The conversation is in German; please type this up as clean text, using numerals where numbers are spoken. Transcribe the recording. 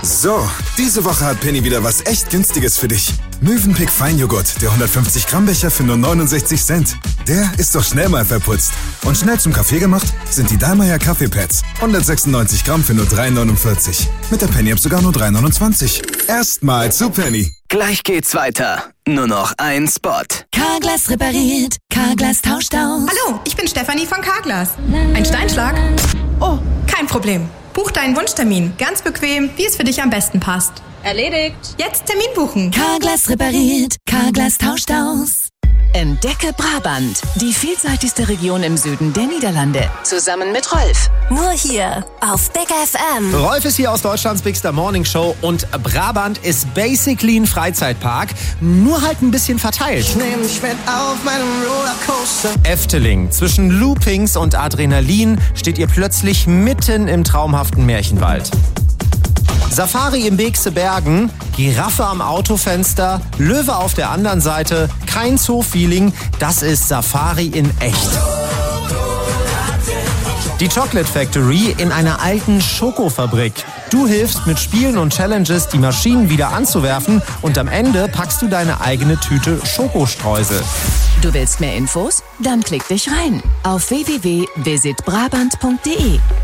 So, diese Woche hat Penny wieder was echt Günstiges für dich. Mövenpick Feinjoghurt, der 150 Gramm Becher für nur 69 Cent. Der ist doch schnell mal verputzt. Und schnell zum Kaffee gemacht sind die Dallmayr Kaffeepads. 196 Gramm für nur 3,49. Mit der Penny-App sogar nur 3,29. Erstmal zu Penny. Gleich geht's weiter. Nur noch ein Spot. Carglass repariert. Carglass tauscht aus. Hallo, ich bin Stefanie von Carglass. Ein Steinschlag? Oh, kein Problem. Buch deinen Wunschtermin. Ganz bequem, wie es für dich am besten passt. Erledigt. Jetzt Termin buchen. Carglass repariert. Carglass tauscht aus. Entdecke Brabant, die vielseitigste Region im Süden der Niederlande. Zusammen mit Rolf. Nur hier auf Big FM. Rolf ist hier aus Deutschlands Bigster Morning Show und Brabant ist basically ein Freizeitpark, nur halt ein bisschen verteilt. Ich nehm dich mit auf meinem Rollercoaster. Efteling. Zwischen Loopings und Adrenalin steht ihr plötzlich mitten im traumhaften Märchenwald. Safari im Beekse Bergen, Giraffe am Autofenster, Löwe auf der anderen Seite, kein Zoo-Feeling, das ist Safari in echt. Die Chocolate Factory in einer alten Schokofabrik. Du hilfst mit Spielen und Challenges, die Maschinen wieder anzuwerfen und am Ende packst du deine eigene Tüte Schokostreusel. Du willst mehr Infos? Dann klick dich rein auf www.visitbrabant.de.